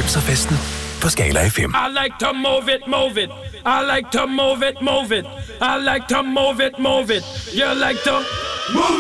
90'er-festen på Skala FM. I like to move it, move it. I like to move it, move it. I like to move it, move it. You like to move